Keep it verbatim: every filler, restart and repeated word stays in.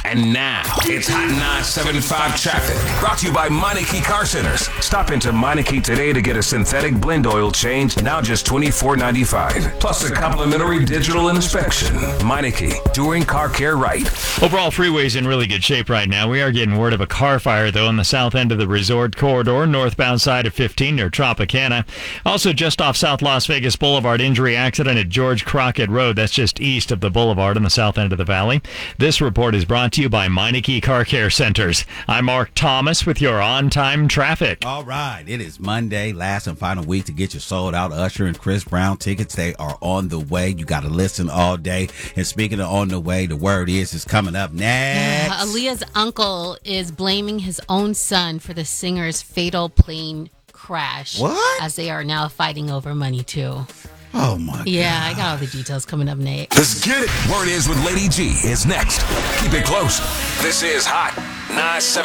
And now, it's Hot nine seventy-five traffic. Brought to you by Meineke Car Centers. Stop into Meineke today to get a synthetic blend oil change, now just twenty-four ninety-five. Plus a complimentary digital inspection. Meineke, doing car care right. Overall, freeway's in really good shape right now. We are getting word of a car fire, though, on the south end of the resort corridor, northbound side of fifteen near Tropicana. Also, just off South Las Vegas Boulevard, injury accident at George Crockett Road. That's just east of the boulevard on the south end of the valley. This report is brought to you by Meineke Car Care Centers. I'm Mark Thomas with your on-time traffic. All right, it is Monday, last and final week to get your sold out Usher and Chris Brown tickets. They are on the way. You got to listen all day. And speaking of on the way, the word is is coming up next. Uh, Aaliyah's uncle is blaming his own son for the singer's fatal plane crash. What? As they are now fighting over money, too. Oh, my God. Yeah, I got all the details coming up next. Let's get it. Word is with Lady G is next. Keep it close. This is Hot nine seventy-five.